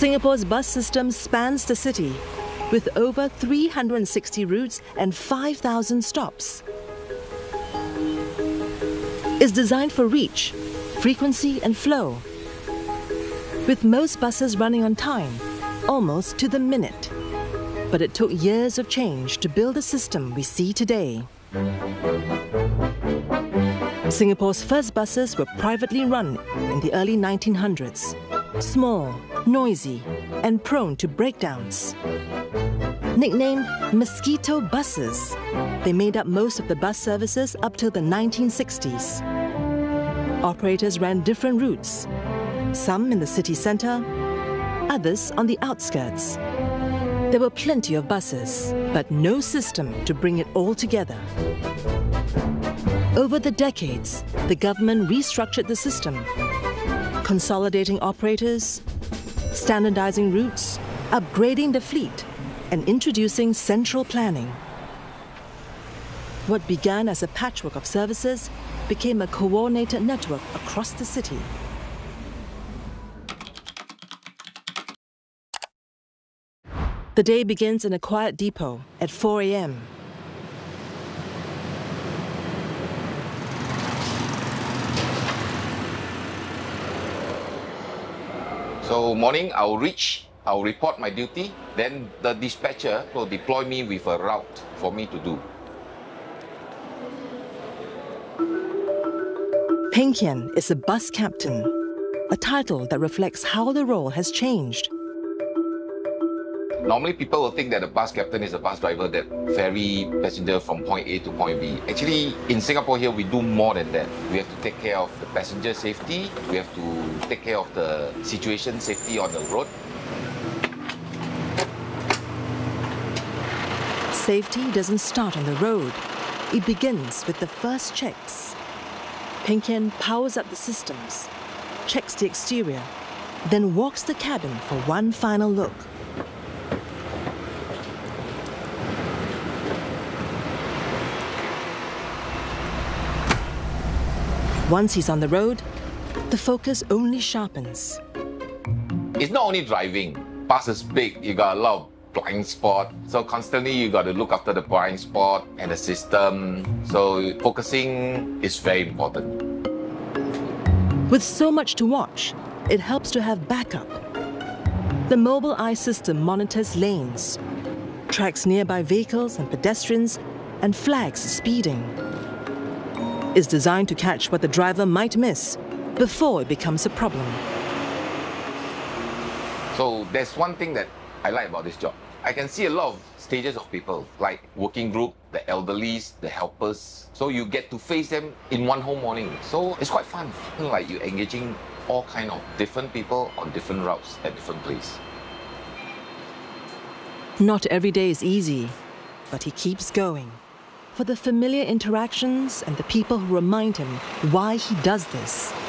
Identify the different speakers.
Speaker 1: Singapore's bus system spans the city with over 360 routes and 5,000 stops. It's designed for reach, frequency and flow, with most buses running on time, almost to the minute. But it took years of change to build the system we see today. Singapore's first buses were privately run in the early 1900s. Small, noisy, and prone to breakdowns. Nicknamed mosquito buses, they made up most of the bus services up till the 1960s. Operators ran different routes, some in the city centre, others on the outskirts. There were plenty of buses, but no system to bring it all together. Over the decades, the government restructured the system, consolidating operators, standardizing routes, upgrading the fleet, and introducing central planning. What began as a patchwork of services became a coordinated network across the city. The day begins in a quiet depot at 4 a.m.
Speaker 2: So morning, I'll report my duty, then the dispatcher will deploy me with a route for me to do.
Speaker 1: Peng Kian is a bus captain, a title that reflects how the role has changed.
Speaker 2: Normally people will think that a bus captain is a bus driver that ferry passenger from point A to point B. Actually, in Singapore here, we do more than that. We have to take care of the passenger safety. We have to take care of the situation safety on the road.
Speaker 1: Safety doesn't start on the road. It begins with the first checks. Peng Kian powers up the systems, checks the exterior, then walks the cabin for one final look. Once he's on the road, the focus only sharpens.
Speaker 2: It's not only driving. Bus is big, you got a lot of blind spot. So constantly you got to look after the blind spot and the system. So focusing is very important.
Speaker 1: With so much to watch, it helps to have backup. The mobile eye system monitors lanes, tracks nearby vehicles and pedestrians, and flags speeding. It's designed to catch what the driver might miss before it becomes a problem.
Speaker 2: So there's one thing that I like about this job. I can see a lot of stages of people, like working group, the elderlies, the helpers. So you get to face them in one whole morning. So it's quite fun. Like you're engaging all kind of different people on different routes at different places.
Speaker 1: Not every day is easy, but he keeps going. For the familiar interactions and the people who remind him why he does this.